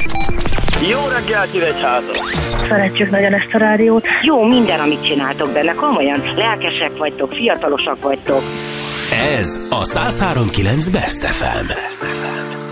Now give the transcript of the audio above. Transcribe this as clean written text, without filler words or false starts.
Jó reggelt, Üvegyháza! Szeretjük nagyon ezt a rádiót. Jó minden, amit csináltok benne, komolyan. Lelkesek vagytok, fiatalosak vagytok. Ez a 103.9 Best FM.